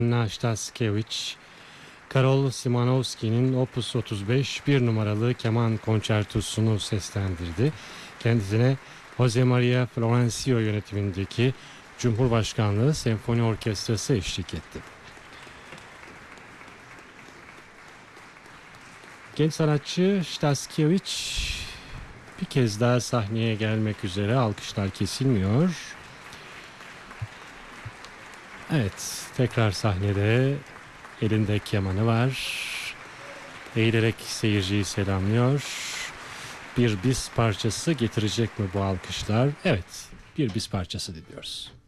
Staskiewicz, Karol Szymanowski'nin Opus 35 bir numaralı keman konçertosunu seslendirdi. Kendisine Jose Maria Florencio yönetimindeki Cumhurbaşkanlığı Senfoni Orkestrası eşlik etti. Genç sanatçı Staskiewicz bir kez daha sahneye gelmek üzere, alkışlar kesilmiyor. Evet, tekrar sahnede, elinde kemanı var. Eğilerek seyirciyi selamlıyor. Bir bis parçası getirecek mi bu alkışlar? Evet, bir bis parçası dinliyoruz.